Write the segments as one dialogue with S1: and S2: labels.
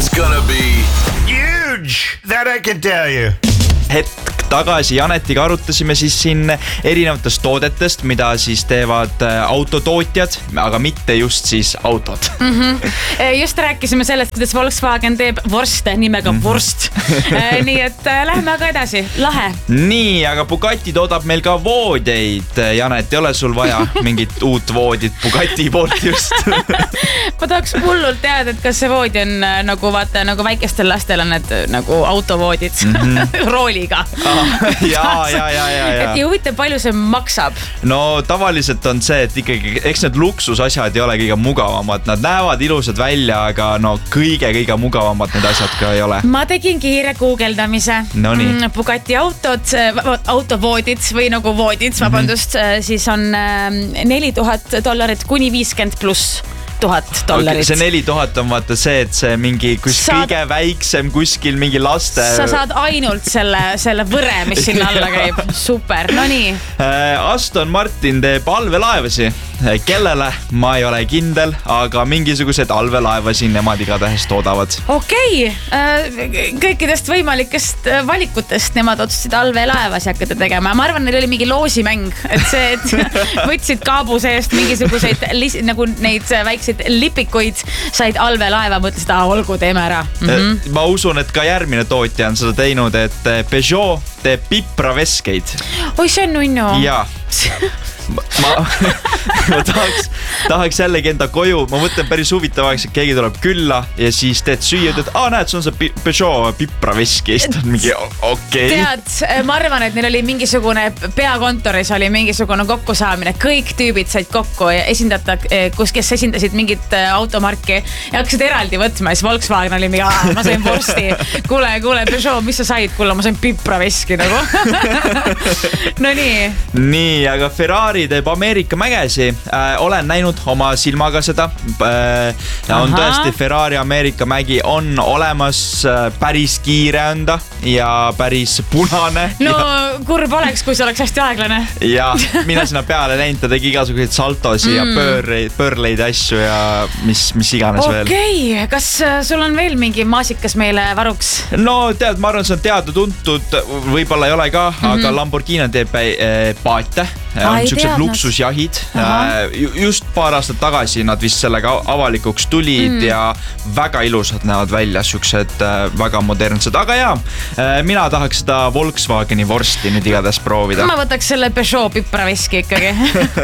S1: It's gonna be
S2: huge, that I can tell you.
S3: Hetk tagasi Janetiga arutasime siis siin erinevatest toodetest, mida siis teevad autotootjad, aga mitte just siis autod.
S4: Just rääkisime sellest, kuidas Volkswagen teeb vorste nimega vorst. Nii et lähme aga edasi. Lahe.
S3: Nii, aga Bugatti toodab meil ka voodeid. Janet, ei ole sul vaja mingit uut voodit Bugatti poolt just?
S4: Ma tahaks hullult teada, et kas see voodi on nagu vaata, nagu väikestel lastel on need nagu autovoodid rooliga.
S3: Ja.
S4: Et huvitav, palju see maksab?
S3: No tavaliselt on see, et ikkagi, eks need luksusasjad ei ole kõige mugavamad. Nad näevad ilusad välja, aga no kõige mugavamad need asjad ka ei ole.
S4: Ma tegin kiire guugeldamise. Bugatti autovoodid või nagu voodid, vabandust, siis on $4,000 kuni $50,000+. Okay,
S3: see 4,000 on vaata see, et see mingi kõige väiksem kuskil mingi laste...
S4: Sa saad ainult selle võre, mis sinna alla käib. Super, no nii.
S3: Aston Martin teeb allveelaevasi. Kellele? Ma ei ole kindel, aga mingisugused allveelaevasi nemad igatahes toodavad.
S4: Okei, kõikidest võimalikest valikutest nemad otsustasid allveelaevasi hakata tegema. Ma arvan, neil oli mingi loosimäng, et see, et võtsid kaabu seest mingisuguseid nagu neid väikseid lipikuid, said allveelaeva, mõtlesid, olgu, teeme ära.
S3: Ma usun, et ka järgmine tootja on seda teinud, et Peugeot teeb pipraveskeid.
S4: Oi, see on nunnu.
S3: Jaa. Ma tahaks jällegi enda koju, ma mõtlen päris huvitavaks, et keegi tuleb külla ja siis teed süüa, et näed, see on see Peugeot pipraveski, siis on mingi okei.
S4: Tead, ma arvan, et neil oli mingisugune peakontoris oli mingisugune kokkusaamine, kõik tüübid said kokku ja kes esindasid mingit automarki ja hakkasid eraldi võtma, siis Volkswagen oli mingi, ma sain vorsti, kuule, Peugeot, mis sa said? Kuule, ma sain pipraveski nagu. No
S3: nii, aga Ferrari teeb Ameerika mägesi. Olen näinud oma silmaga seda. On tõesti Ferrari Ameerika mägi on olemas, päris kiire on ta ja päris punane.
S4: No kurb oleks, kui see oleks hästi aeglane.
S3: Ja mina sinna peale läinud, ta tegi igasuguseid saltosi ja pöörleid asju ja mis iganes veel.
S4: Okei, kas sul on veel mingi maasikas meile varuks?
S3: No tead, ma arvan, see on teada-tuntud, võib-olla ei ole ka, aga Lamborghini teeb paate. On siuksed luksusjahid. Just paar aastat tagasi nad vist sellega avalikuks tulid ja väga ilusad näevad välja, siuksed väga modernsed. Aga jaa, mina tahaks seda Volkswageni vorsti nüüd igades proovida.
S4: Ma võtaks selle Peugeot pipraveski ikkagi.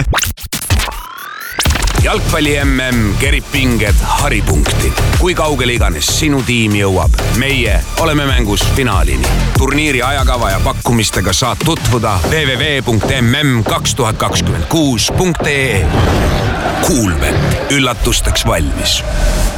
S1: Jalgpalli MM kerib pinged haripunkti. Kui kaugele iganes sinu tiim jõuab, meie oleme mängus finaalini. Turniiri ajakava ja pakkumistega saad tutvuda www.mm2026.ee. Coolbet, üllatusteks valmis.